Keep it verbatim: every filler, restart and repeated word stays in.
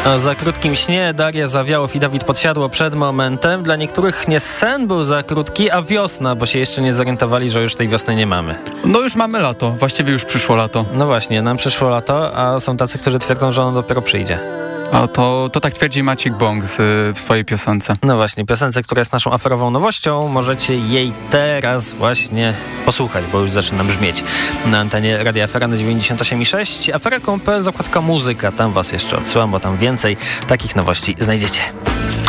O za krótkim śnie Daria Zawiałow i Dawid Podsiadło przed momentem. Dla niektórych nie sen był za krótki, a wiosna, bo się jeszcze nie zorientowali, że już tej wiosny nie mamy. No już mamy lato, właściwie już przyszło lato. No właśnie, nam przyszło lato, a są tacy, którzy twierdzą, że ono dopiero przyjdzie. A to, to tak twierdzi Maciek Bąk z, w swojej piosence. No właśnie, piosence, która jest naszą aferową nowością. Możecie jej teraz właśnie posłuchać, bo już zaczyna brzmieć na antenie Radia Afera na dziewięćdziesiąt osiem i sześć. afera kropka com, zakładka muzyka. Tam was jeszcze odsyłam, bo tam więcej takich nowości znajdziecie.